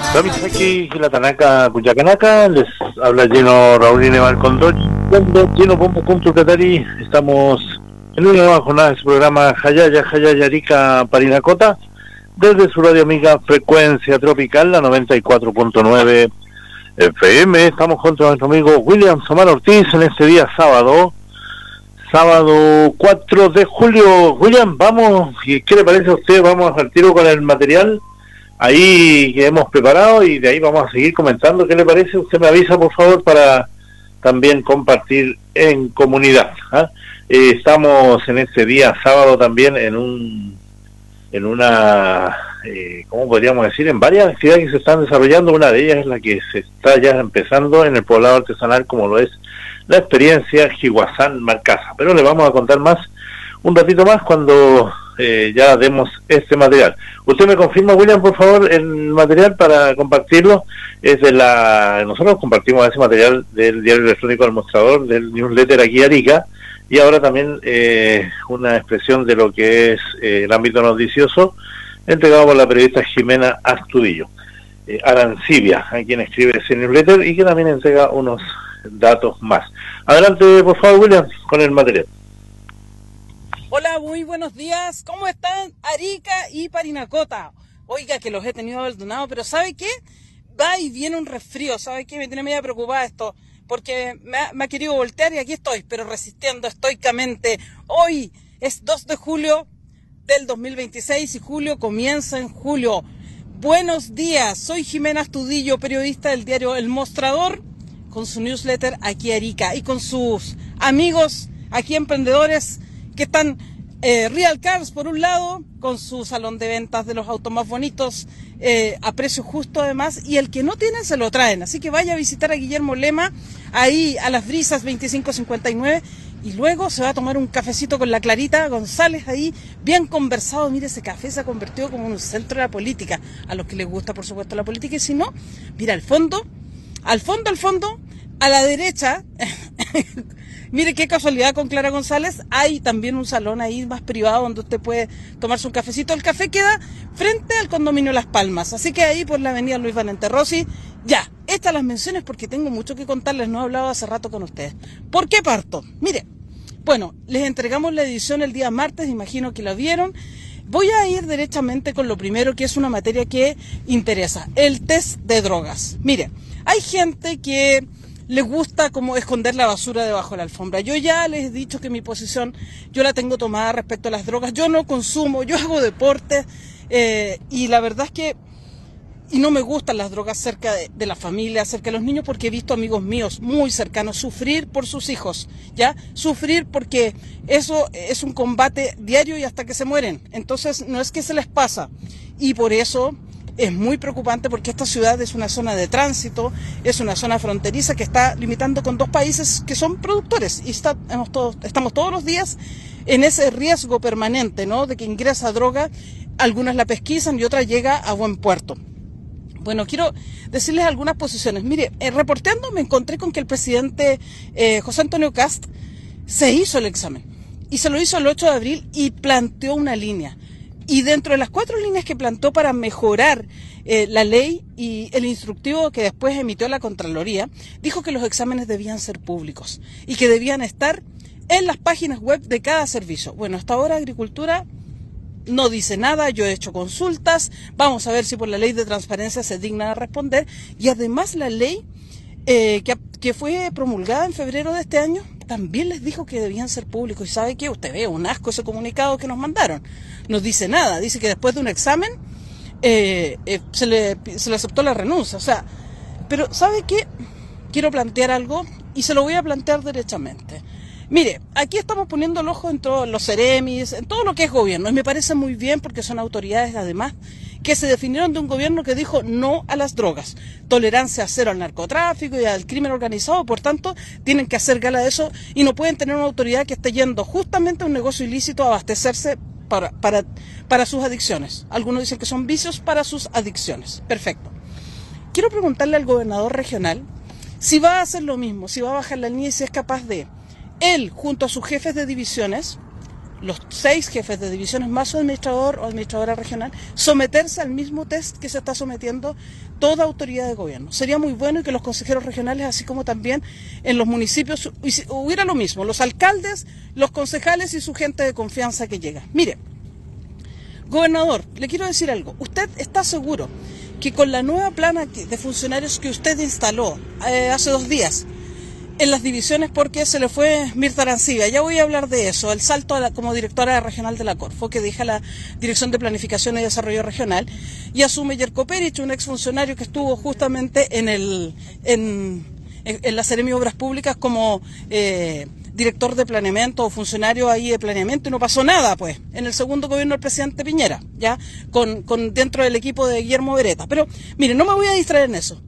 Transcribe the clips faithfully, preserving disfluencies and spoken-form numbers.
Kamisaki, Hilatanaka, Cuyacanaka, les habla Gino Rauline Valcondor, Gino Pombo Catari. Estamos en una nueva jornada de su programa Hayaya, Hayaya, Arica, Parinacota, desde su radio amiga Frecuencia Tropical, la noventa y cuatro punto nueve F M. Estamos junto a nuestro amigo William Samar Ortiz en este día sábado, sábado cuatro de julio. William, vamos, ¿qué le parece a usted? Vamos al tiro con el material ahí que hemos preparado y de ahí vamos a seguir comentando. ¿Qué le parece? Usted me avisa, por favor, para también compartir en comunidad. ¿Ah? Eh, estamos en este día sábado también en un en una eh, ¿cómo podríamos decir? En varias actividades que se están desarrollando. Una de ellas es la que se está ya empezando en el poblado artesanal, como lo es la experiencia Jihuazán Marcasa, pero le vamos a contar más un ratito más cuando eh, ya demos este material. Usted me confirma, William, por favor, el material para compartirlo. Es de la nosotros compartimos ese material del diario electrónico El Mostrador, del newsletter aquí Arica, y ahora también eh, una expresión de lo que es eh, el ámbito noticioso, entregado por la periodista Jimena Astudillo, eh, Arancibia, a quien escribe ese newsletter y que también entrega unos datos más. Adelante, por favor, William, con el material. Hola, muy buenos días. ¿Cómo están Arica y Parinacota? Oiga, que los he tenido abandonados, pero ¿sabe qué? Va y viene un resfrío, ¿sabe qué? Me tiene media preocupada esto, porque me ha, me ha querido voltear y aquí estoy, pero resistiendo estoicamente. Hoy es dos de julio del dos mil veintiséis y julio comienza en julio. Buenos días, soy Jimena Astudillo, periodista del diario El Mostrador, con su newsletter aquí Arica y con sus amigos aquí emprendedores que están eh, Real Cars por un lado, con su salón de ventas de los autos más bonitos, eh, a precio justo además, y el que no tienen se lo traen. Así que vaya a visitar a Guillermo Lema, ahí a Las Brisas veinticinco cincuenta y nueve, y luego se va a tomar un cafecito con la Clarita González ahí, bien conversado. Mire, ese café se ha convertido como en un centro de la política, a los que les gusta por supuesto la política, y si no, mira al fondo, al fondo, al fondo, a la derecha, mire qué casualidad con Clara González, hay también un salón ahí más privado donde usted puede tomarse un cafecito. El café queda frente al condominio Las Palmas, así que ahí por la avenida Luis Valente Rossi. Ya, estas las menciones porque tengo mucho que contarles, no he hablado hace rato con ustedes. ¿Por qué parto? Mire, bueno, les entregamos la edición el día martes, imagino que la vieron. Voy a ir derechamente con lo primero, que es una materia que interesa, el test de drogas. Mire, hay gente que les gusta como esconder la basura debajo de la alfombra. Yo ya les he dicho que mi posición, yo la tengo tomada respecto a las drogas. Yo no consumo, yo hago deporte, eh, y la verdad es que y no me gustan las drogas cerca de, de la familia, cerca de los niños, porque he visto amigos míos muy cercanos sufrir por sus hijos, ¿ya? Sufrir porque eso es un combate diario y hasta que se mueren. Entonces no es que se les pasa, y por eso es muy preocupante, porque esta ciudad es una zona de tránsito, es una zona fronteriza que está limitando con dos países que son productores, y está, estamos, todos, estamos todos los días en ese riesgo permanente, ¿no?, de que ingresa droga, algunas la pesquisan y otras llega a buen puerto. Bueno, quiero decirles algunas posiciones. Mire, eh, reporteando me encontré con que el presidente eh, José Antonio Kast se hizo el examen, y se lo hizo el ocho de abril y planteó una línea. Y dentro de las cuatro líneas que plantó para mejorar eh, la ley y el instructivo que después emitió la Contraloría, dijo que los exámenes debían ser públicos y que debían estar en las páginas web de cada servicio. Bueno, hasta ahora Agricultura no dice nada, yo he hecho consultas, vamos a ver si por la ley de transparencia se digna a responder. Y además la ley eh, que, que fue promulgada en febrero de este año también les dijo que debían ser públicos. ¿Y sabe qué? Usted ve un asco ese comunicado que nos mandaron. No dice nada, dice que después de un examen eh, eh, se, le, se le aceptó la renuncia. O sea, pero ¿sabe qué? Quiero plantear algo y se lo voy a plantear derechamente. Mire, aquí estamos poniendo el ojo en todos los ceremis, en todo lo que es gobierno, y me parece muy bien porque son autoridades además que se definieron de un gobierno que dijo no a las drogas, tolerancia cero al narcotráfico y al crimen organizado. Por tanto, tienen que hacer gala de eso y no pueden tener una autoridad que esté yendo justamente a un negocio ilícito a abastecerse para, para, para sus adicciones. Algunos dicen que son vicios para sus adicciones. Perfecto. Quiero preguntarle al gobernador regional si va a hacer lo mismo, si va a bajar la línea y si es capaz de él, junto a sus jefes de divisiones, los seis jefes de divisiones más su administrador o administradora regional, someterse al mismo test que se está sometiendo toda autoridad de gobierno. Sería muy bueno y que los consejeros regionales, así como también en los municipios, hubiera lo mismo, los alcaldes, los concejales y su gente de confianza que llega. Mire, gobernador, le quiero decir algo. ¿Usted está seguro que con la nueva plana de funcionarios que usted instaló eh, hace dos días en las divisiones, porque se le fue Mirta Arancibia, ya voy a hablar de eso, el salto a la, como directora regional de la Corfo, que deja la Dirección de Planificación y Desarrollo Regional y asume Jerko Perich, un exfuncionario que estuvo justamente en el en, en, en la Seremi Obras Públicas como eh, director de planeamiento o funcionario ahí de planeamiento, y no pasó nada, pues, en el segundo gobierno del presidente Piñera, ya, con, con dentro del equipo de Guillermo Beretta. Pero, mire, no me voy a distraer en eso.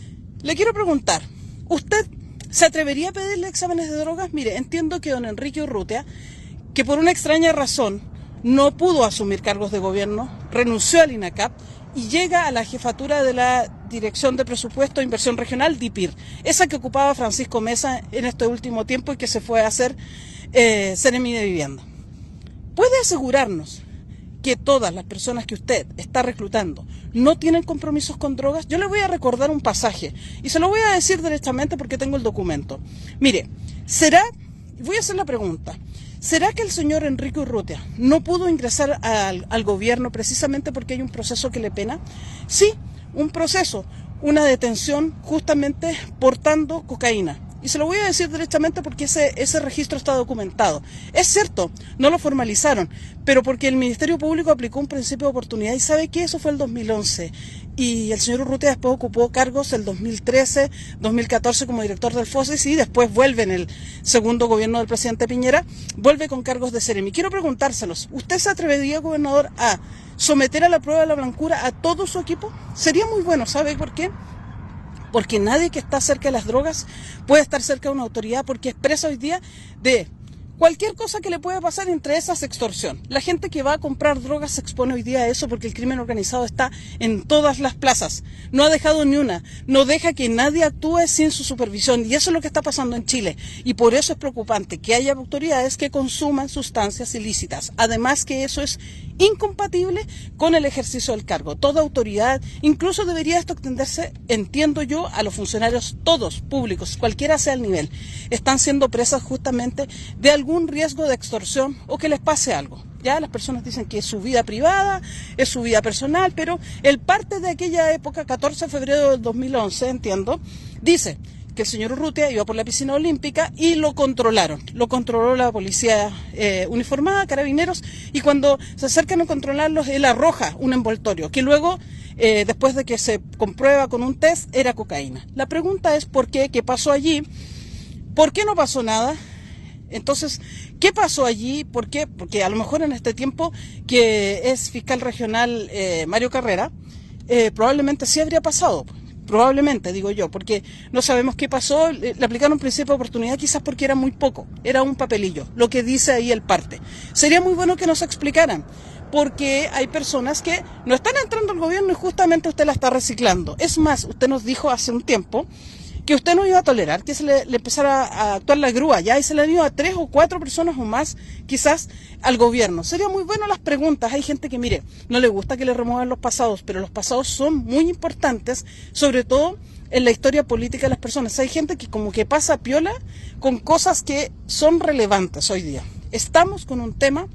Le quiero preguntar, ¿usted se atrevería a pedirle exámenes de drogas? Mire, entiendo que don Enrique Urrutia, que por una extraña razón no pudo asumir cargos de gobierno, renunció al INACAP y llega a la jefatura de la Dirección de Presupuesto e Inversión Regional, D I P I R, esa que ocupaba Francisco Mesa en este último tiempo y que se fue a hacer eh, Seremi de Vivienda. ¿Puede asegurarnos que todas las personas que usted está reclutando no tienen compromisos con drogas? Yo le voy a recordar un pasaje y se lo voy a decir derechamente porque tengo el documento. Mire, ¿será, voy a hacer la pregunta, ¿será que el señor Enrique Urrutia no pudo ingresar al, al gobierno precisamente porque hay un proceso que le pena? Sí, un proceso, una detención justamente portando cocaína. Y se lo voy a decir directamente porque ese, ese registro está documentado. Es cierto, no lo formalizaron, pero porque el Ministerio Público aplicó un principio de oportunidad. ¿Y sabe qué? Eso fue el dos mil once. Y el señor Urrutia después ocupó cargos el dos mil trece, dos mil catorce como director del FOSIS y después vuelve en el segundo gobierno del presidente Piñera, vuelve con cargos de Seremi. Quiero preguntárselos, ¿usted se atrevería, gobernador, a someter a la prueba de la blancura a todo su equipo? Sería muy bueno, ¿sabe por qué? Porque nadie que está cerca de las drogas puede estar cerca de una autoridad, porque es presa hoy día de cualquier cosa que le pueda pasar, entre esas extorsión. La gente que va a comprar drogas se expone hoy día a eso porque el crimen organizado está en todas las plazas. No ha dejado ni una, no deja que nadie actúe sin su supervisión, y eso es lo que está pasando en Chile. Y por eso es preocupante que haya autoridades que consuman sustancias ilícitas. Además que eso es incompatible con el ejercicio del cargo. Toda autoridad, incluso debería esto extenderse, entiendo yo, a los funcionarios todos públicos, cualquiera sea el nivel, están siendo presas justamente de algún riesgo de extorsión o que les pase algo. Ya las personas dicen que es su vida privada, es su vida personal, pero el parte de aquella época, catorce de febrero del dos mil once, entiendo, dice que el señor Urrutia iba por la piscina olímpica y lo controlaron. Lo controló la policía eh, uniformada, carabineros, y cuando se acercan a controlarlos, él arroja un envoltorio, que luego, eh, después de que se comprueba con un test, era cocaína. La pregunta es ¿por qué? ¿Qué pasó allí? ¿Por qué no pasó nada? Entonces, ¿qué pasó allí? ¿Por qué? Porque a lo mejor en este tiempo que es fiscal regional eh, Mario Carrera, eh, probablemente sí habría pasado. Probablemente, digo yo, porque no sabemos qué pasó. Le aplicaron un principio de oportunidad quizás porque era muy poco, era un papelillo, lo que dice ahí el parte. Sería muy bueno que nos explicaran, porque hay personas que no están entrando al gobierno y justamente usted la está reciclando. Es más, usted nos dijo hace un tiempo que usted no iba a tolerar que se le, le empezara a actuar la grúa, ya, y se le han ido a tres o cuatro personas o más, quizás, al gobierno. Sería muy bueno las preguntas. Hay gente que, mire, no le gusta que le remuevan los pasados, pero los pasados son muy importantes, sobre todo en la historia política de las personas. Hay gente que como que pasa piola con cosas que son relevantes hoy día. Estamos con un tema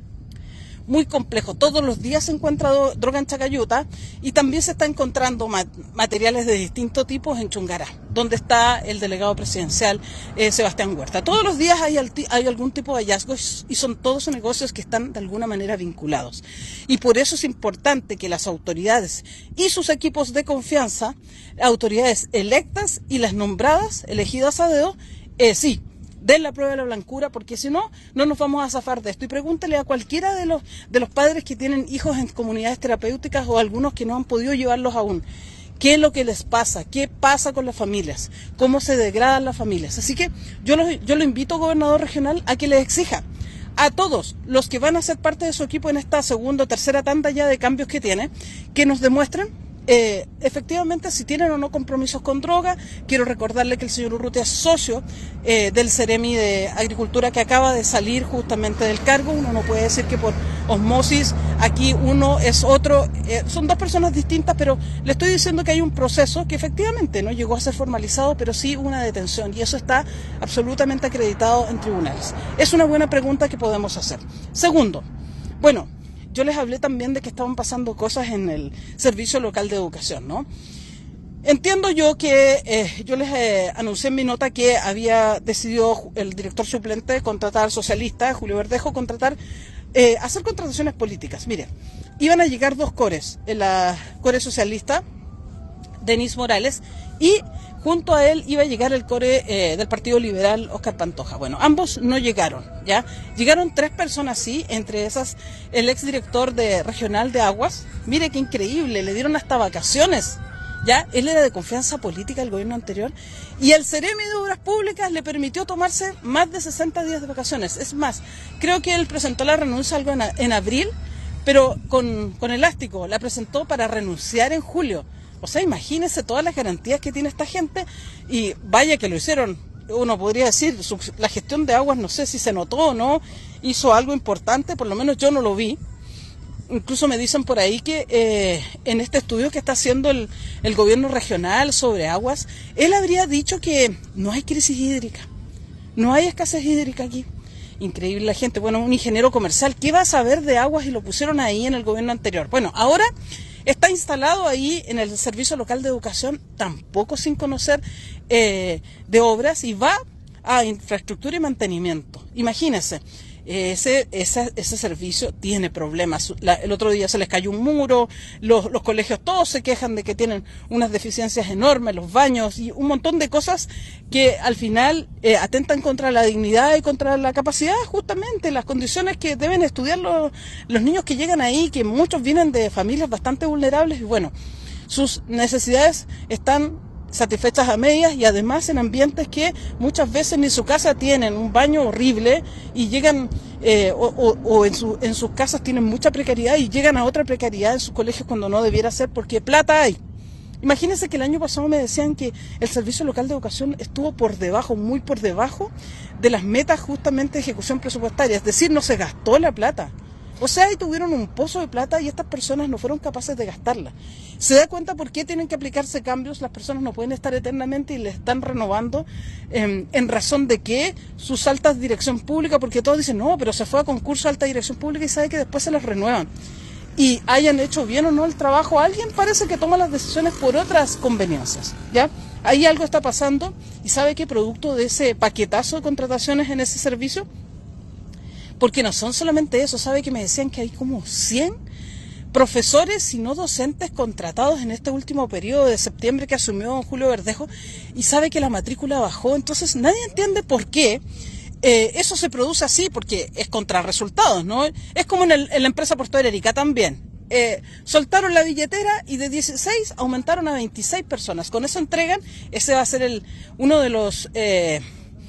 muy complejo. Todos los días se encuentra droga en Chacayuta y también se está encontrando mat materiales de distintos tipos en Chungará, donde está el delegado presidencial eh, Sebastián Huerta. Todos los días hay, hay algún tipo de hallazgos y son todos negocios que están de alguna manera vinculados. Y por eso es importante que las autoridades y sus equipos de confianza, autoridades electas y las nombradas, elegidas a dedo, eh, sí, den la prueba de la blancura, porque si no, no nos vamos a zafar de esto. Y pregúntale a cualquiera de los, de los padres que tienen hijos en comunidades terapéuticas o algunos que no han podido llevarlos aún, qué es lo que les pasa, qué pasa con las familias, cómo se degradan las familias. Así que yo lo, yo lo invito, gobernador regional, a que les exija a todos los que van a ser parte de su equipo en esta segunda o tercera tanda ya de cambios que tiene, que nos demuestren Eh, efectivamente, si tienen o no compromisos con droga. Quiero recordarle que el señor Urrutia es socio eh, del Ceremi de Agricultura, que acaba de salir justamente del cargo. Uno no puede decir que por osmosis aquí uno es otro, eh, son dos personas distintas, pero le estoy diciendo que hay un proceso que efectivamente no llegó a ser formalizado, pero sí una detención, y eso está absolutamente acreditado en tribunales. Es una buena pregunta que podemos hacer. Segundo, bueno, yo les hablé también de que estaban pasando cosas en el Servicio Local de Educación, ¿no? Entiendo yo que, eh, yo les eh, anuncié en mi nota que había decidido el director suplente contratar socialista, Julio Verdejo, contratar, eh, hacer contrataciones políticas. Mire, iban a llegar dos cores, la core socialista, Denis Morales, y junto a él iba a llegar el core eh, del Partido Liberal, Óscar Pantoja. Bueno, ambos no llegaron, ¿ya? Llegaron tres personas, sí, entre esas el exdirector de regional de Aguas. Mire qué increíble, le dieron hasta vacaciones, ¿ya? Él era de confianza política del gobierno anterior, y el Ceremi de Obras Públicas le permitió tomarse más de sesenta días de vacaciones. Es más, creo que él presentó la renuncia algo en, en abril, pero con, con elástico, la presentó para renunciar en julio. O sea, imagínense todas las garantías que tiene esta gente, y vaya que lo hicieron. Uno podría decir, su, la gestión de Aguas, no sé si se notó o no, hizo algo importante, por lo menos yo no lo vi. Incluso me dicen por ahí que eh, en este estudio que está haciendo el, el gobierno regional sobre Aguas, él habría dicho que no hay crisis hídrica, no hay escasez hídrica aquí. Increíble la gente. Bueno, un ingeniero comercial, ¿qué va a saber de Aguas? Y lo pusieron ahí en el gobierno anterior. Bueno, ahora está instalado ahí en el Servicio Local de Educación, tampoco sin conocer eh, de obras, y va a infraestructura y mantenimiento. Imagínense, ese, ese, ese servicio tiene problemas. La, el otro día se les cayó un muro, los, los colegios todos se quejan de que tienen unas deficiencias enormes, los baños y un montón de cosas que al final eh, atentan contra la dignidad y contra la capacidad, justamente las condiciones que deben estudiar los, los niños que llegan ahí, que muchos vienen de familias bastante vulnerables, y bueno, sus necesidades están satisfechas a medias, y además en ambientes que muchas veces ni su casa tienen, un baño horrible, y llegan eh, o, o, o en, su, en sus casas tienen mucha precariedad y llegan a otra precariedad en sus colegios cuando no debiera ser, porque plata hay. Imagínense que el año pasado me decían que el Servicio Local de Educación estuvo por debajo, muy por debajo de las metas justamente de ejecución presupuestaria, es decir, no se gastó la plata. O sea, ahí tuvieron un pozo de plata y estas personas no fueron capaces de gastarla. ¿Se da cuenta por qué tienen que aplicarse cambios? Las personas no pueden estar eternamente y les están renovando eh, en razón de que sus altas dirección pública, porque todos dicen, no, pero se fue a concurso de alta dirección pública, y sabe que después se las renuevan. Y hayan hecho bien o no el trabajo, alguien parece que toma las decisiones por otras conveniencias, ¿ya? Ahí algo está pasando, y sabe que producto de ese paquetazo de contrataciones en ese servicio, porque no son solamente eso, sabe que me decían que hay como cien profesores y no docentes contratados en este último periodo de septiembre que asumió Julio Verdejo, y sabe que la matrícula bajó. Entonces nadie entiende por qué eh, eso se produce así, porque es contra resultados, ¿no? Es como en, el, en la empresa portuaria Arica también. Eh, soltaron la billetera y de dieciséis aumentaron a veintiséis personas. Con eso entregan, ese va a ser el uno de los... Eh,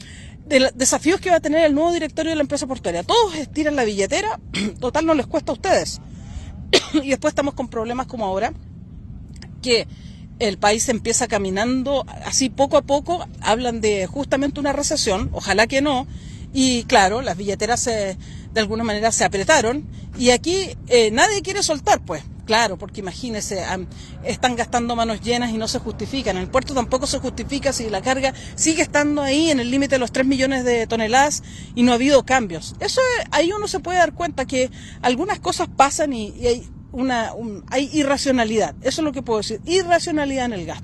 de desafíos que va a tener el nuevo directorio de la empresa portuaria. Todos estiran la billetera, total no les cuesta a ustedes. Y después estamos con problemas como ahora, que el país empieza caminando así poco a poco, hablan de justamente una recesión, ojalá que no, y claro, las billeteras se, de alguna manera se apretaron, y aquí eh, nadie quiere soltar, pues. Claro, porque imagínense, um, están gastando manos llenas y no se justifican. En el puerto tampoco se justifica si la carga sigue estando ahí en el límite de los tres millones de toneladas y no ha habido cambios. Eso ahí uno se puede dar cuenta que algunas cosas pasan y, y hay una un, hay irracionalidad. Eso es lo que puedo decir, irracionalidad en el gasto.